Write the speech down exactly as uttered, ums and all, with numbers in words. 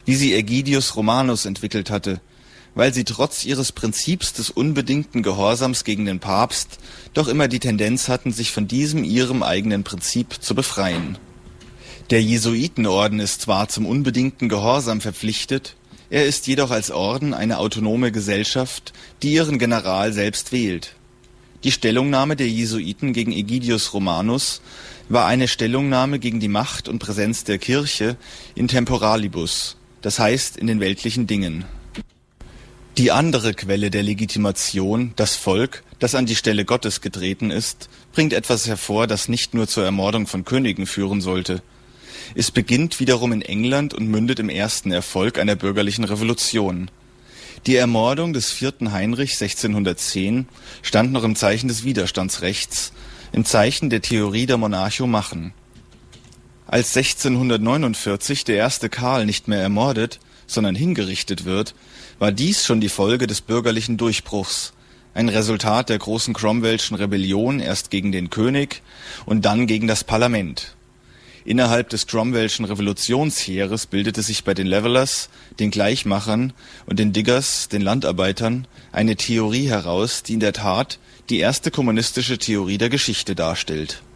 wie sie Aegidius Romanus entwickelt hatte, weil sie trotz ihres Prinzips des unbedingten Gehorsams gegen den Papst doch immer die Tendenz hatten, sich von diesem ihrem eigenen Prinzip zu befreien. Der Jesuitenorden ist zwar zum unbedingten Gehorsam verpflichtet, er ist jedoch als Orden eine autonome Gesellschaft, die ihren General selbst wählt. Die Stellungnahme der Jesuiten gegen Aegidius Romanus war eine Stellungnahme gegen die Macht und Präsenz der Kirche in temporalibus, das heißt in den weltlichen Dingen. Die andere Quelle der Legitimation, das Volk, das an die Stelle Gottes getreten ist, bringt etwas hervor, das nicht nur zur Ermordung von Königen führen sollte. Es beginnt wiederum in England und mündet im ersten Erfolg einer bürgerlichen Revolution. Die Ermordung des vierten Heinrich sechzehnhundertzehn stand noch im Zeichen des Widerstandsrechts, im Zeichen der Theorie der Monarchomachen. Als sechzehnhundertneunundvierzig der erste Karl nicht mehr ermordet, sondern hingerichtet wird, war dies schon die Folge des bürgerlichen Durchbruchs, ein Resultat der großen Cromwellschen Rebellion erst gegen den König und dann gegen das Parlament. Innerhalb des Cromwellschen Revolutionsheeres bildete sich bei den Levelers, den Gleichmachern und den Diggers, den Landarbeitern, eine Theorie heraus, die in der Tat die erste kommunistische Theorie der Geschichte darstellt.